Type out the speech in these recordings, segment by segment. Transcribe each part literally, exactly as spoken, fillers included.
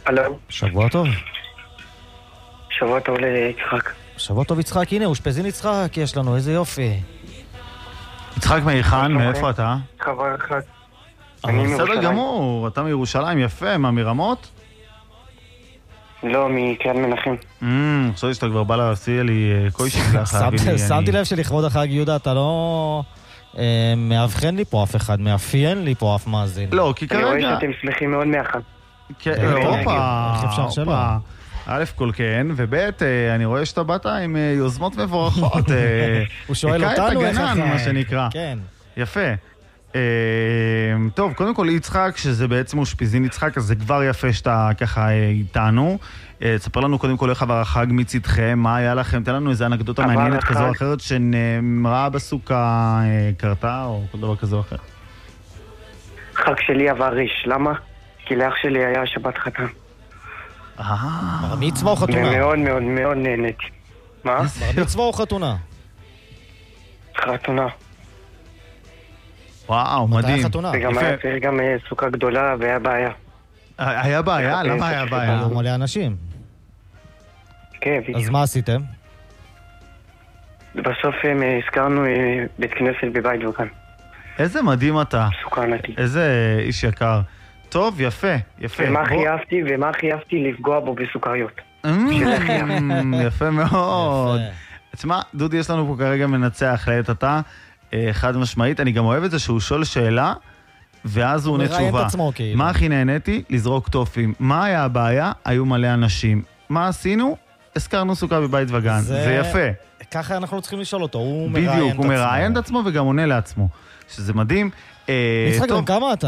הלו. שבוע טוב. שבוע טוב ליצחק. שבוע טוב יצחק, הנה, אושפזין יצחק, יש לנו, איזה יופי. יצחק מאיחן, מאיפה אתה? חבר אחד. בסדר גמור, אתה מירושלים, יפה, מה, מרמות? לא, מקריית מנחם. אממ, חשבתי שאתה כבר בא להציע לי קוישיק ככה. שמתי לב שלכבוד החג יהודה, אתה לא מאבחן לי פה אף אחד, מאפיין לי פה אף מאזין. לא, כי כרגע... אני רואה שאתם שמחים מאוד מהחג. הופה, איך אפשר שלא? א' כל כן, וב' אני רואה שאתה באת עם יוזמות מבורכות. הוא שואל אותנו איך הגנן, מה שנקרא. כן. יפה. טוב, קודם כל יצחק, שזה בעצם אושפיזין יצחק, אז זה כבר יפה שאתה ככה איתנו. תספר לנו קודם כל איך עבר החג מצדכם, מה היה לכם, תן לנו איזה אנקדוטה מעניינת כזו או אחרת שנאמרה בסוכה, קרתה או כל דבר כזו או אחר. חג שלי עבר ריש, למה? כי לאח שלי היה שבת חתן. בר מצווה או חתונה? ומאוד מאוד מאוד נהניתי. מה? בר מצווה או חתונה? חתונה. וואו, מדהים. מתי החתונה? וגם היה צריך גם סוכה גדולה והיה בעיה. היה בעיה? למה היה בעיה? היו מלא אנשים. כן. אז מה עשיתם? בסוף הזכרנו בית כנסת בבית וגן. איזה מדהים אתה. סוכה ענקית. איזה איש יקר. טוב, יפה, יפה. ומה הכי אהבתי, ומה הכי אהבתי לפגוע בו בסוכריות. יפה מאוד. תשמע, דודי, יש לנו פה כרגע מנצח לעת אתה, חד משמעית. אני גם אוהב את זה שהוא שואל שאלה, ואז הוא עונה תשובה. מה הכי נהניתי? לזרוק טופים. מה היה הבעיה? היו מלא אנשים. מה עשינו? הזכרנו סוכה בבית וגן. זה יפה. ככה אנחנו צריכים לשאול אותו. הוא מראיין את עצמו. בדיוק, הוא מראיין את עצמו וגם עונה לעצמו. שזה מדהים. יצחק, גם כמה אתה?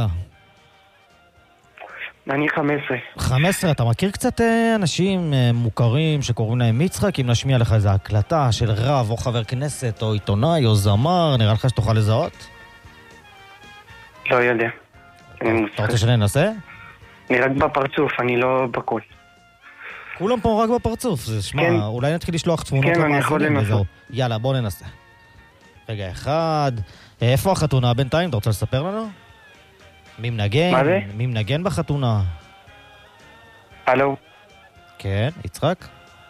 אני חמש עשרה. חמש עשרה, אתה מכיר קצת אנשים מוכרים שקוראים להם יצחק? אם נשמיע לך איזו הקלטה של רב או חבר כנסת או עיתונאי או זמר, נראה לך שתוכל לזהות? לא יודע. אתה רוצה שננסה? אני רק בפרצוף, אני לא בכל. כולם פה רק בפרצוף, זה שמע, אולי נתחיל לשלוח תמונות למאזינים וזהו. יאללה, בוא ננסה. רגע אחד, איפה החתונה בינתיים? אתה רוצה לספר לנו? מי מנגן? מה זה? מי מנגן בחתונה? הלו? כן, יצחק?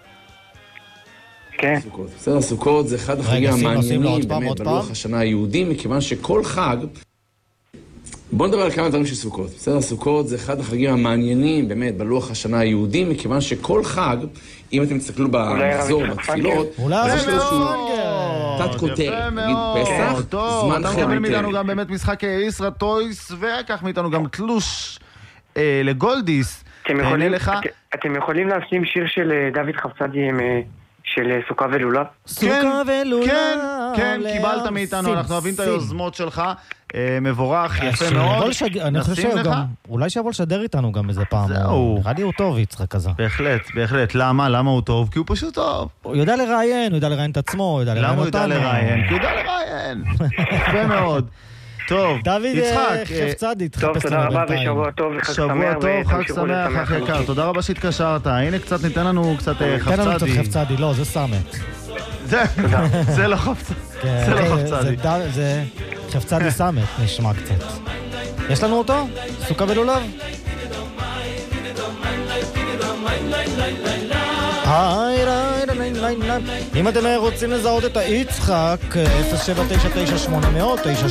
כן. בסדר, סוכות זה אחד החגים המעניינים באמת בלוח השנה היהודי, מכיוון שכל חג... בואו נדבר על כמה דברים של סוכות. בסדר, סוכות זה אחד החגים המעניינים באמת בלוח השנה היהודי, מכיוון שכל חג, אם אתם תסתכלו במחזור, בתפילות, אולי יש לו איזשהו תת כותר, נגיד פסח, זמן חג. אתה מקבל מאיתנו גם באמת משחק ישרא טויס, וכך מאיתנו גם תלוש לגולדיס. אתם יכולים לשים שיר של דוד חפצדי של סוכה ולולב? סוכה ולולב. כן, כן, קיבלת מאיתנו, אנחנו אוהבים את היוזמות שלך. מבורך, יפה מאוד. אני חושב שגם, אולי שיבוא לשדר איתנו גם איזה פעם. זהו. נראה לי הוא טוב, יצחק כזה. בהחלט, בהחלט. למה? למה הוא טוב? כי הוא פשוט טוב. הוא יודע לראיין, הוא יודע לראיין את עצמו, הוא יודע לראיין אותנו. למה הוא יודע לראיין? כי הוא יודע לראיין. יפה מאוד. טוב, דוד חפצדי, טוב, תודה רבה ושבוע טוב וחג שמח. שבוע טוב, חג שמח, חג יקר. תודה רבה שהתקשרת. הנה קצת, ניתן לנו קצת חפצדי. תן לנו קצת חפצדי, לא, זה סמת. זה לא חפצדי. זה לא חפצדי. זה חפצדי סמת, נשמע קצת. יש לנו אותו? סוכה ולולב? אם אתם רוצים לזהות את היצחק, אפס שבע תשע תשע שמונה מאות תשע